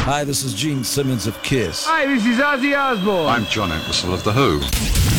Hi, this is Gene Simmons of Kiss. Hi, this is Ozzy Osbourne. I'm John Entwistle of The Who.